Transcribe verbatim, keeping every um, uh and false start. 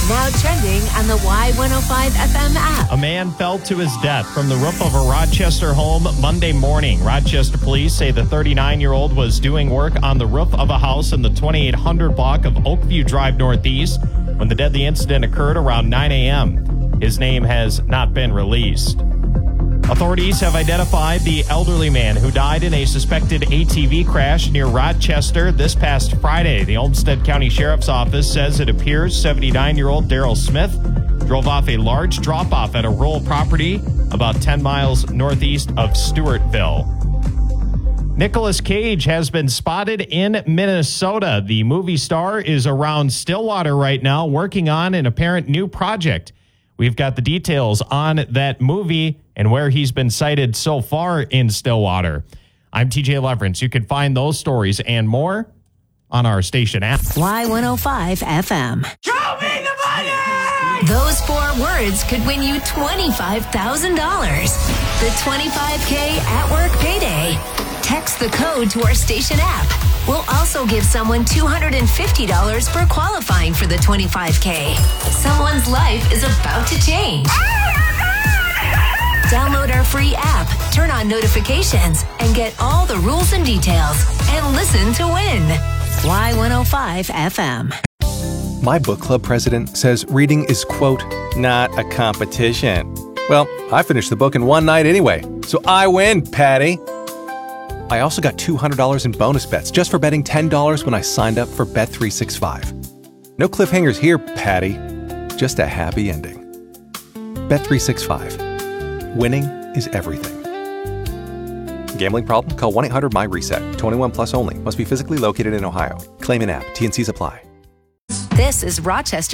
Now trending on the Y one oh five F M app. A man fell to his death from the roof of a Rochester home Monday morning. Rochester police say the thirty-nine-year-old was doing work on the roof of a house in the twenty-eight hundred block of Oakview Drive Northeast when the deadly incident occurred around nine a.m. His name has not been released. Authorities have identified the elderly man who died in a suspected A T V crash near Rochester this past Friday. The Olmsted County Sheriff's Office says it appears seventy-nine-year-old Daryl Smith drove off a large drop-off at a rural property about ten miles northeast of Stewartville. Nicolas Cage has been spotted in Minnesota. The movie star is around Stillwater right now working on an apparent new project. We've got the details on that movie and where he's been sighted so far in Stillwater. I'm T J Leverance. You can find those stories and more on our station app. Y one oh five F M. Show me the money! Those four words could win you twenty-five thousand dollars. The twenty-five K at work payday. Text the code to our station app. We'll also give someone two hundred fifty dollars for qualifying for the twenty-five K. Someone's life is about to change. Download our free app, turn on notifications, and get all the rules and details. And listen to win. Y one oh five F M. My book club president says reading is, quote, not a competition. Well, I finished the book in one night anyway, so I win, Patty. I also got two hundred dollars in bonus bets just for betting ten dollars when I signed up for Bet three sixty-five. No cliffhangers here, Patty. Just a happy ending. Bet three sixty-five. Winning is everything. Gambling problem? Call one eight hundred M Y reset. twenty-one plus only. Must be physically located in Ohio. Claim in app. T and C's apply. This is Rochester